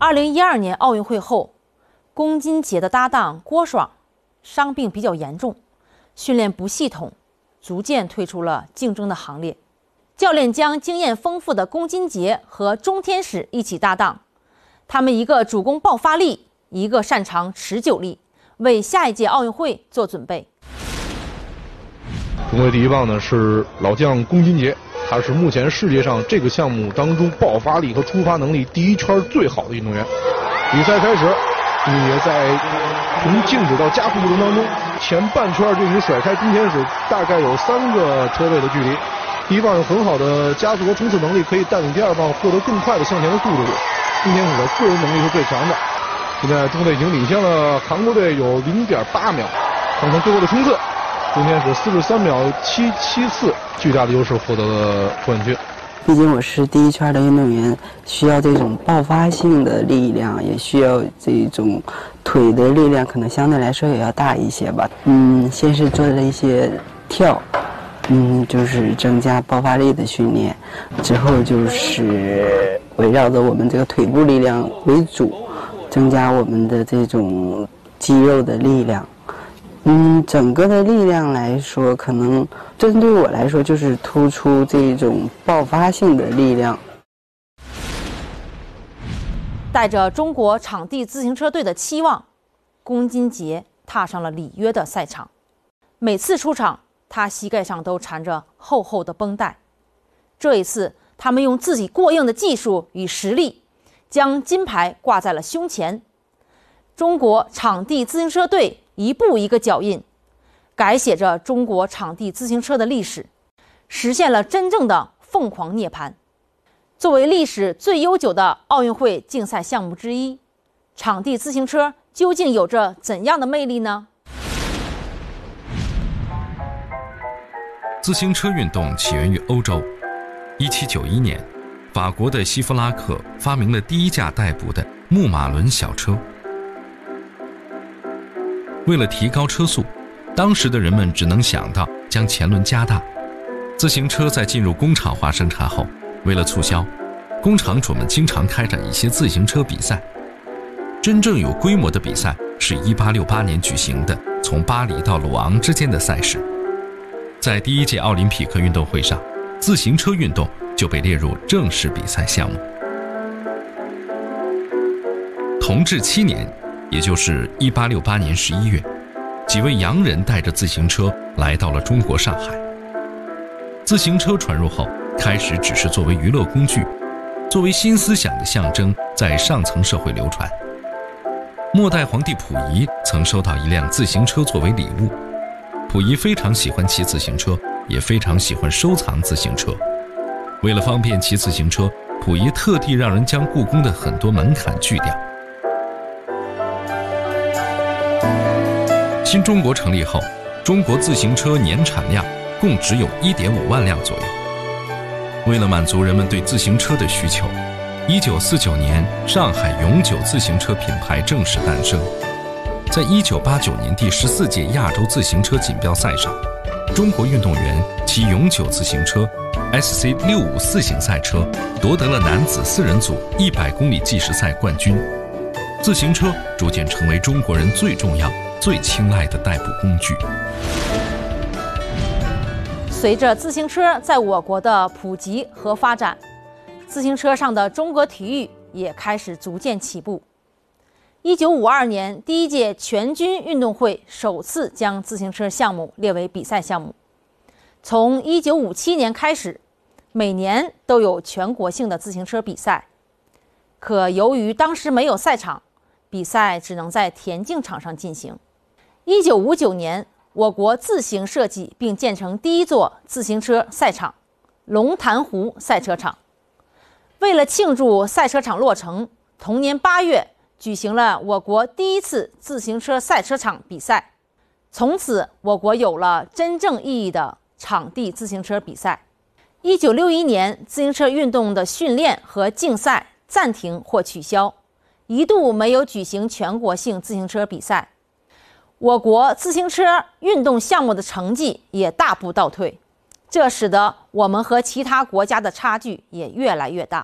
2012年奥运会后，龚金杰的搭档郭爽伤病比较严重，训练不系统，逐渐退出了竞争的行列。教练将经验丰富的龚金杰和钟天使一起搭档，他们一个主攻爆发力，一个擅长持久力，为下一届奥运会做准备。 中国第一棒呢是老将龚金杰，他是目前世界上这个项目当中爆发力和出发能力第一圈最好的运动员。比赛开始，龚金杰在从静止到加速过程当中，前半圈就已经甩开钟天使大概有3个车位的距离。第一棒有很好的加速和冲刺能力，可以带领第二棒获得更快的向前的速度。钟天使的个人能力是最强的。现在中国队已经领先了韩国队有0.8秒，看看最后的冲刺。钟天使43秒774，巨大的优势获得了冠军。 毕竟我是第一圈的运动员，需要这种爆发性的力量，也需要这种腿的力量，可能相对来说也要大一些吧。先是做了一些跳，就是增加爆发力的训练，之后就是围绕着我们这个腿部力量为主，增加我们的这种肌肉的力量。整个的力量来说，可能针对我来说就是突出这种爆发性的力量。 带着中国场地自行车队的期望，龚金杰踏上了里约的赛场。每次出场，他膝盖上都缠着厚厚的绷带。这一次，他们用自己过硬的技术与实力，将金牌挂在了胸前。中国场地自行车队一步一个脚印，改写着中国场地自行车的历史，实现了真正的凤凰涅槃。作为历史最悠久的奥运会竞赛项目之一，场地自行车究竟有着怎样的魅力呢？ 自行车运动起源于欧洲。1791年，法国的希夫拉克发明了第一架代步的木马轮小车。为了提高车速，当时的人们只能想到将前轮加大。自行车在进入工厂化生产后，为了促销，工厂主们经常开展一些自行车比赛。真正有规模的比赛是1868年举行的从巴黎到鲁昂之间的赛事。在第一届奥林匹克运动会上，自行车运动就被列入正式比赛项目。同治7年，也就是1868年11月，几位洋人带着自行车来到了中国上海。自行车传入后，开始只是作为娱乐工具，作为新思想的象征，在上层社会流传。末代皇帝溥仪曾收到一辆自行车作为礼物。溥仪非常喜欢骑自行车，也非常喜欢收藏自行车。为了方便骑自行车，溥仪特地让人将故宫的很多门槛锯掉。新中国成立后，中国自行车年产量共只有1.5万辆左右。为了满足人们对自行车的需求，1949年上海永久自行车品牌正式诞生。在1989年第14届亚洲自行车锦标赛上，中国运动员骑永久自行车 SC654 型赛车夺得了男子4人组100公里计时赛冠军。自行车逐渐成为中国人最重要、最青睐的代步工具。 随着自行车在我国的普及和发展，自行车上的中国体育也开始逐渐起步。1952年，第一届全军运动会首次将自行车项目列为比赛项目。从1957年开始，每年都有全国性的自行车比赛。可由于当时没有赛场，比赛只能在田径场上进行。1959年，我国自行设计并建成第一座自行车赛场——龙潭湖赛车场。为了庆祝赛车场落成，同年8月举行了我国第一次自行车赛车场比赛。从此，我国有了真正意义的场地自行车比赛。1961年，自行车运动的训练和竞赛暂停或取消，一度没有举行全国性自行车比赛。我国自行车运动项目的成绩也大步倒退，这使得我们和其他国家的差距也越来越大。